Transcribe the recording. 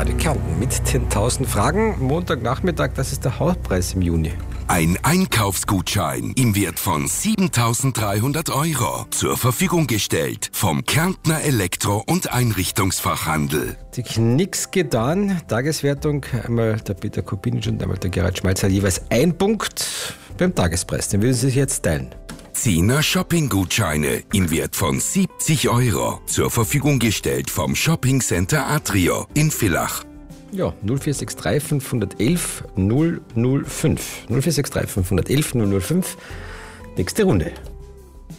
Radio Kärnten mit 10.000 Fragen. Montagnachmittag, das ist der Hauptpreis im Juni. Ein Einkaufsgutschein im Wert von 7.300 € zur Verfügung gestellt vom Kärntner Elektro- und Einrichtungsfachhandel. Die Knicks getan. Tageswertung, einmal der Peter Kubinic und einmal der Gerhard Schmalz hat jeweils 1 Punkt beim Tagespreis. Den würden Sie sich jetzt teilen. 10er Shopping-Gutscheine im Wert von 70 € zur Verfügung gestellt vom Shopping Center Atrio in Villach. Ja, 0463 511 005. 0463 511 005. Nächste Runde.